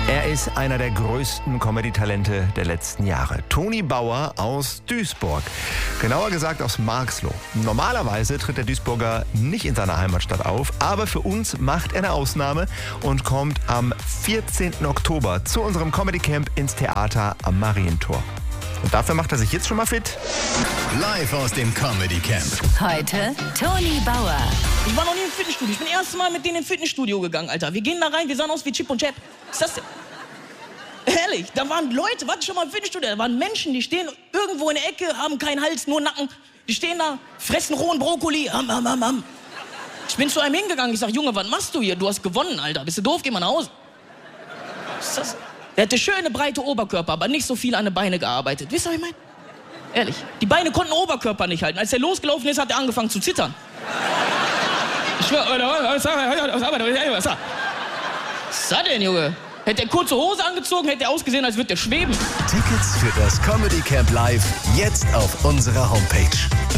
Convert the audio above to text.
Er ist einer der größten Comedy-Talente der letzten Jahre. Toni Bauer aus Duisburg. Genauer gesagt aus Marxloh. Normalerweise tritt der Duisburger nicht in seiner Heimatstadt auf, aber für uns macht er eine Ausnahme und kommt am 14. Oktober zu unserem Comedy-Camp ins Theater am Marientor. Und dafür macht er sich jetzt schon mal fit. Live aus dem Comedy Camp. Heute Toni Bauer. Ich war noch nie im Fitnessstudio. Ich bin das erste Mal mit denen ins Fitnessstudio gegangen, Alter. Wir gehen da rein, wir sahen aus wie Chip und Chap. Was ist das denn? Ehrlich, da waren Leute, warte schon mal im Fitnessstudio, da waren Menschen, die stehen irgendwo in der Ecke, haben keinen Hals, nur Nacken. Die stehen da, fressen rohen Brokkoli. Ich bin zu einem hingegangen, ich sag, Junge, was machst du hier? Du hast gewonnen, Alter. Bist du doof? Geh mal nach Hause. Was ist das? Der hatte schöne, breite Oberkörper, aber nicht so viel an den Beinen gearbeitet. Wisst ihr, was ich meine? Ehrlich. Die Beine konnten den Oberkörper nicht halten. Als er losgelaufen ist, hat er angefangen zu zittern. Ich schwör, was ist das denn, Junge? Hätte er kurze Hose angezogen, hätte er ausgesehen, als würde er schweben. Tickets für das Comedy Camp Live jetzt auf unserer Homepage.